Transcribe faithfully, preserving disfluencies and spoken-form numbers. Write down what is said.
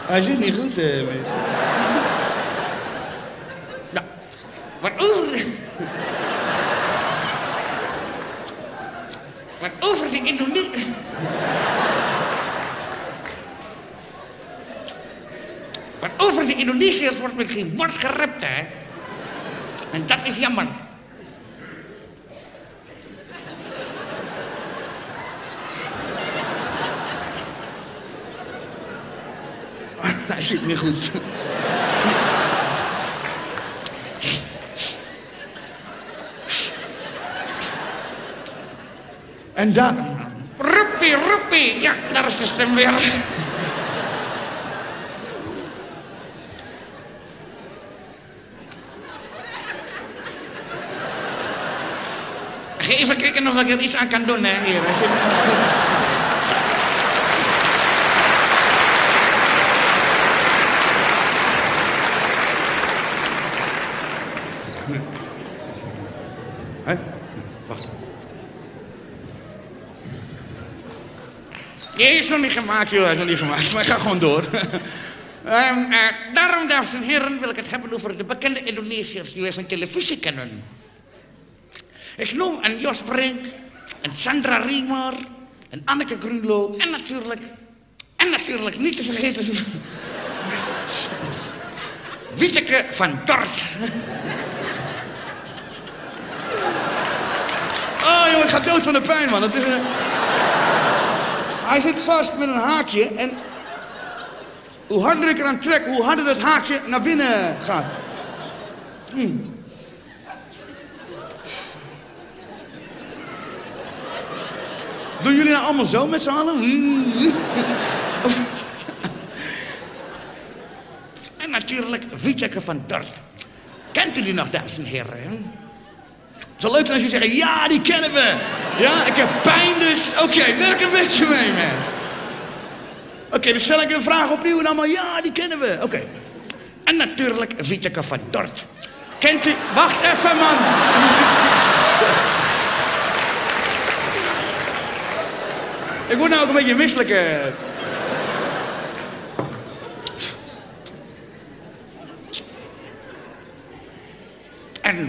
Hij zit niet goed, eh, mensen. Nou, wat over... wat over de Indonesiërs... wat over de Indonesiërs wordt met geen woord gerept, hè. En dat is jammer. Hij zit niet goed. En dan... Roepie, roepie. Ja, daar is de stem weer. Even kijken of ik er iets aan kan doen, hè, heer. Hé? Wacht. Nee, is nog niet gemaakt, joh. Is nog niet gemaakt. Maar ik ga gewoon door. um, uh, daarom, dames en heren, wil ik het hebben over de bekende Indonesiërs die wij van televisie kennen. Ik noem een Jos Brink, een Sandra Riemer, een Anneke Grunlo en natuurlijk, en natuurlijk niet te vergeten, Wieteke van Dort. Oh, jongen, ik ga dood van de pijn, man. Het is een... Hij zit vast met een haakje en... hoe harder ik eraan trek, hoe harder dat haakje naar binnen gaat. Hm. Doen jullie nou allemaal zo met z'n allen? En natuurlijk Wieteke van Dort. Kent u die nog, dames en heren? Het zou leuk zijn als jullie zeggen, ja, die kennen we. Ja, ik heb pijn, dus oké, okay, werk een beetje mee, man. Oké, okay, dan stel ik een vraag opnieuw en allemaal, ja, die kennen we. Oké. Okay. En natuurlijk Wieteke van Dort. Kent u... Wacht even, man. Ik word nou ook een beetje misselijk.